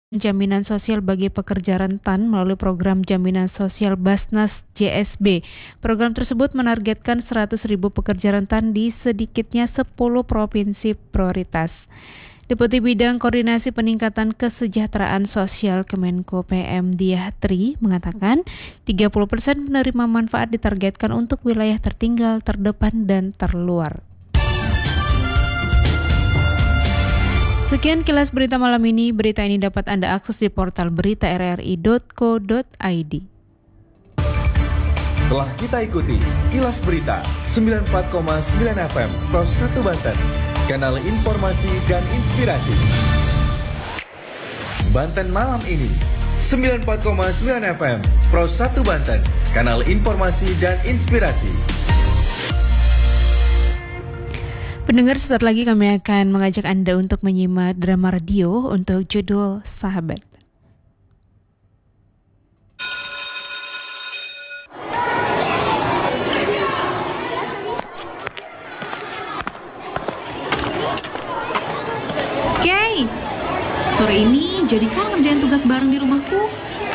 Jaminan sosial bagi pekerja rentan melalui program Jaminan Sosial Basnas JSB. Program tersebut menargetkan 100.000 pekerja rentan di sedikitnya 10 provinsi prioritas. Deputi Bidang Koordinasi Peningkatan Kesejahteraan Sosial Kemenko PM Diah Tri mengatakan 30% penerima manfaat ditargetkan untuk wilayah tertinggal, terdepan, dan terluar. Sekian kilas berita malam ini. Berita ini dapat Anda akses di portal berita rri.co.id. Telah kita ikuti kilas berita 94,9 FM Pros 1 Banten, kanal informasi dan inspirasi. Banten malam ini 94,9 FM Pros 1 Banten, kanal informasi dan inspirasi. Pendengar, sesaat lagi kami akan mengajak Anda untuk menyimak drama radio untuk judul Sahabat. Kay, sore ini jadikan ngerjain tugas bareng di rumahku.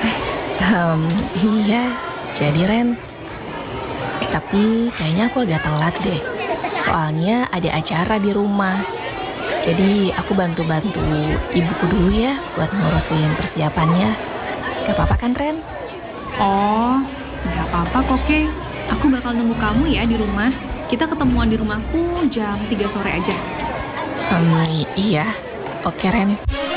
Iya, jadi Ren. Tapi kayaknya aku agak telat deh. Soalnya ada acara di rumah. Jadi aku bantu-bantu ibuku dulu ya buat ngurusin persiapannya. Gak apa-apa kan, Ren? Oh, gak apa-apa kok, Kay. Aku bakal nunggu kamu ya di rumah. Kita ketemuan di rumahku jam 3 sore aja. Iya. Oke, Ren.